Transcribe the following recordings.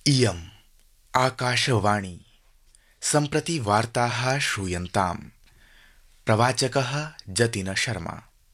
इयम् आकाशवाणी सम्प्रति वार्ताः श्रूयन्ताम्। प्रवाचकः जतिन शर्मा।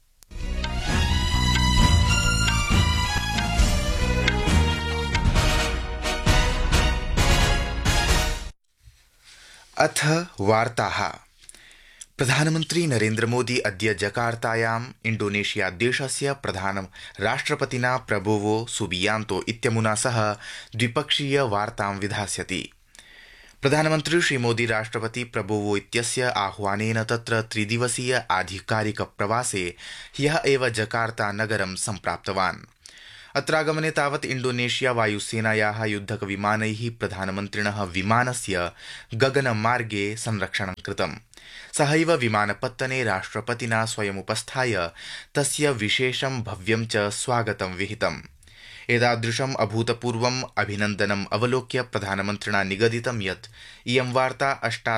अथ वार्ताः। प्रधानमन्त्री नरेन्द्र मोदी अद्य जकार्तायाम् इण्डोनेशिया देशस्य प्रधान राष्ट्रपतिना प्रबोवो सुबियांतो इत्यमुना सह द्विपक्षीय वार्तां विधास्यति। प्रधानमन्त्री श्रीमोदी राष्ट्रपति प्रबोवो इत्यस्य आह्वानेन तत्र त्रिदिवसीय आधिकारिक प्रवासे ह्यः एव जकार्ता नगरं सम्प्राप्तवान्। अत्रागमने तावत् इण्डोनेशिया वायुसेनायाः युद्धकविमानैः प्रधानमन्त्रिणः विमानस्य गगनमार्गे संरक्षणं कृतम्। सहैव विमानपत्तने राष्ट्रपतिना स्वयमुपस्थाय तस्य विशेषं भव्यं च स्वागतं विहितम्। एतादृशम् अभूतपूर्वम् अभिनन्दनम् अवलोक्य प्रधानमन्त्रिणा निगदितं यत् इयं वार्ता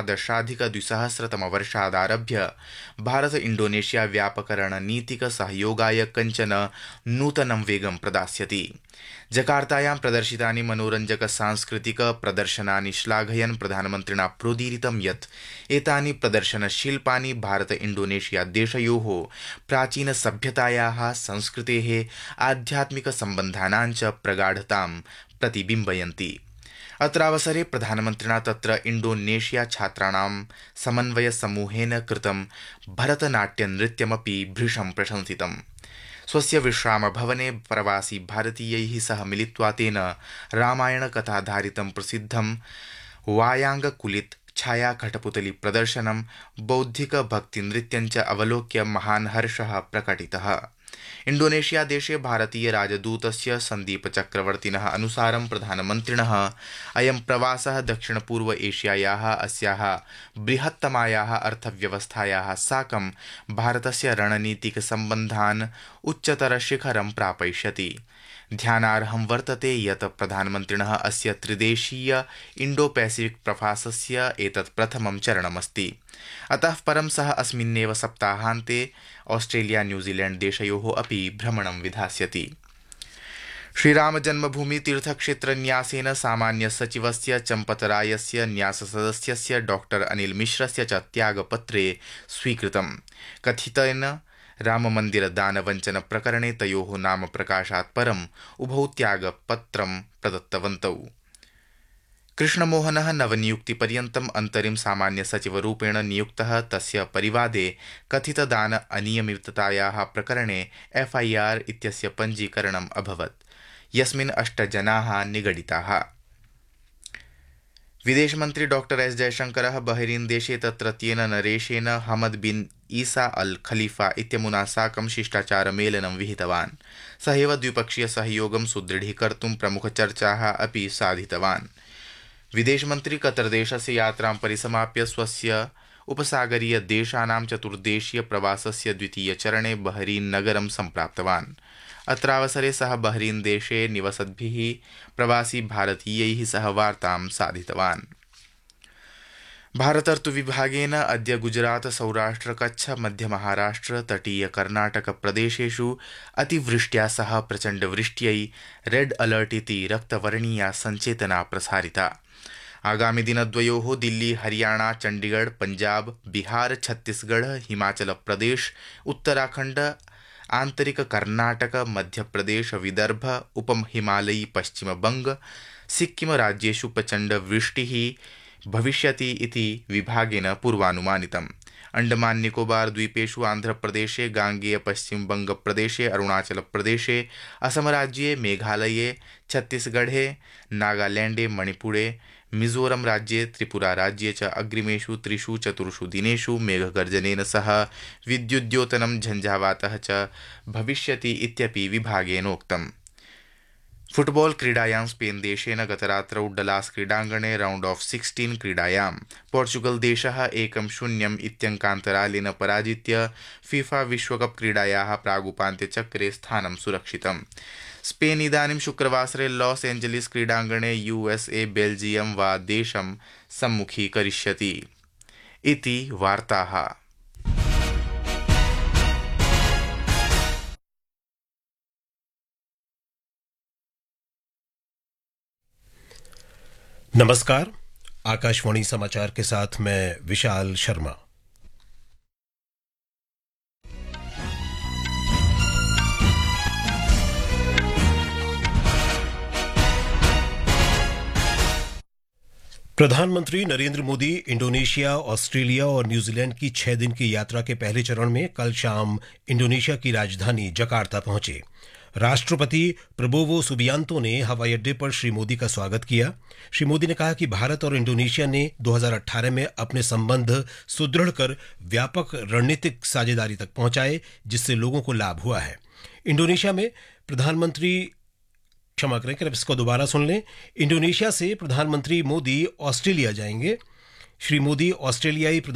2018-तमवर्षादारभ्य भारत इण्डोनेशिया व्यापक रणनीतिक सहयोगाय कञ्चन नूतनं वेगं प्रदास्यति। जकार्तायां प्रदर्शितानि मनोरञ्जक सांस्कृतिक प्रदर्शनानि श्लाघयन् प्रधानमन्त्रिणा प्रोदीरितं यत् एतानि प्रदर्शनशिल्पानि भारत इण्डोनेशिया देशयोः प्राचीन सभ्यतायाः संस्कृतेः आध्यात्मिक सम्बन्धानां च प्रगाढतां प्रतिबिम्बयन्ति। अत्रावसरे प्रधानमन्त्रिणा तत्र इण्डोनेशिया छात्राणां समन्वय समूहेन कृतं भरतनाट्यनृत्यमपि भृशं प्रशंसितम्। स्वस्य विश्रामभवने प्रवासी भारतीयैः सह मिलित्वा तेन रामायणकथाधारितं प्रसिद्धं वायांगकुलित छाया कठपुतली प्रदर्शनं बौद्धिक भक्तिनृत्यं च अवलोक्य महान् हर्षः प्रकटितः। इण्डोनेशिया देशे भारतीय राजदूतस्य सन्दीप चक्रवर्तिनः अनुसारं प्रधानमन्त्रिणः अयं प्रवासः दक्षिणपूर्व एशियायाः अस्याः बृहत्तमायाः अर्थव्यवस्थायाः साकं भारतस्य रणनीतिक सम्बन्धान् उच्चतरशिखरं प्रापयिष्यति। ध्यानार्हं वर्तते यत् प्रधानमन्त्रिणः अस्य त्रिदेशीय इण्डो पैसिफिक प्रवासस्य एतत् प्रथमं चरणमस्ति। अतः परं सः अस्मिन्नेव सप्ताहान्ते ऑस्ट्रेलिया न्यूजीलैण्ड देशयोः अपि भ्रमणं विधास्यति। श्रीराम जन्मभूमि तीर्थक्षेत्र न्यासेन सामान्य सचिवस्य चम्पतरायस्य न्याससदस्यस्य डॉक्टर अनिल मिश्रस्य च त्यागपत्रे स्वीकृतम्। कथितेन राममन्दिर दानवञ्चन प्रकरणे तयोः नाम प्रकाशात् परम् उभौ त्यागपत्रं प्रदत्तवन्तौ। कृष्णमोहनः नवनियुक्तिपर्यन्तम् अन्तरिम सामान्य सचिवरूपेण नियुक्तः। तस्य परिवादे कथितदान अनियमिततायाः प्रकरणे FIR इत्यस्य पञ्जीकरणम् अभवत्, यस्मिन् 8 जनाः निगडिताः। विदेशमन्त्री डॉक्टर एस जयशंकरः बहरीन देशे तत्रत्येन नरेशेन हमद बिन ईसा अल खलीफा इत्यमुना साकं शिष्टाचारमेलनं विहितवान्। सहैव द्विपक्षीय सहयोगं सुदृढीकर्तुं प्रमुखचर्चाः अपि साधितवान्। विदेशमन्त्री कतरदेशस्य यात्रां परिसमाप्य स्वस्य उपसागरीय देशानां चतुर्देशीय प्रवासस्य द्वितीयचरणे बहरीन नगरं सम्प्राप्तवान्। अत्रावसरे सः बहरीन देशे निवसद्भिः प्रवासी भारतीयैः सह वार्तां साधितवान्। भारतर्तुविभागेन अद्य गुजरात सौराष्ट्र कच्छ मध्य महाराष्ट्र तटीय कर्नाटक प्रदेशेषु अतिवृष्ट्या सह प्रचण्डवृष्ट्यै रेड अलर्ट इति रक्तवर्णीया सञ्चेतना प्रसारिता। आगामि दिनद्वयोः दिल्ली हरियाणा चण्डीगढ़ पंजाब बिहार छत्तीसगढ़ हिमाचल प्रदेश उत्तराखण्ड आन्तरिक कर्नाटक मध्यप्रदेश विदर्भ उपहिमालयी पश्चिमबंग सिक्किम राज्येषु प्रचण्डवृष्टिः भविष्यति इति विभागेन पूर्वानुमानितम्। अंडमान निकोबार द्वीपेषु आन्ध्रप्रदेशे गांगेय पश्चिमबंग प्रदेशे अरुणाचल प्रदेशे असम राज्ये मेघालये छत्तीसगढ़े नागालैंडे मणिपुरे मिजोरम राज्ये त्रिपुरा राज्ये च अग्रिमेषु 3-4 दिनेषु मेघगर्जनेन सह विद्युद्योतनं झञ्झावातः च भविष्यति इत्यपि विभागेनोक्तम्। फुटबॉल क्रीडायां स्पेन देशेन गतरात्रौ डलास क्रीडाङ्गणे राउंड ऑफ 16 क्रीडायां पोर्चुगल देशः 1-0 इत्यङ्कान्तरालेन पराजित्य फीफा विश्वकप क्रीडायाः प्रागुपान्त्यचक्रे स्थानं सुरक्षितम्। स्पेन इदानीं शुक्रवासरे लॉस एंजलिस क्रीडाङ्गणे USA बेल्जियम वा देशं सम्मुखीकरिष्यति इति वार्ताः। नमस्कार। आकाशवाणी समाचार के साथ मैं विशाल शर्मा। प्रधानमंत्री नरेंद्र मोदी इंडोनेशिया, ऑस्ट्रेलिया और न्यूजीलैंड की 6 दिन की यात्रा के पहले चरण में कल शाम इंडोनेशिया की राजधानी जकार्ता पहुंचे। राष्ट्रपति प्रबोवो सुबियांतो ने हवाई अड्डे पर श्री मोदी का स्वागत किया। श्री मोदी ने कहा कि भारत और इंडोनेशिया ने 2018 में अपने संबंध सुदृढ़ कर व्यापक रणनीतिक साझेदारी तक पहुंचाए, जिससे लोगों को लाभ हुआ है। इंडोनेशिया में प्रधानमंत्री क्षमा करें कि आप इसको दोबारा सुन लें। इंडोनेशिया से प्रधानमंत्री मोदी ऑस्ट्रेलिया जाएंगे। श्री मोदी ऑस्ट्रेलियाई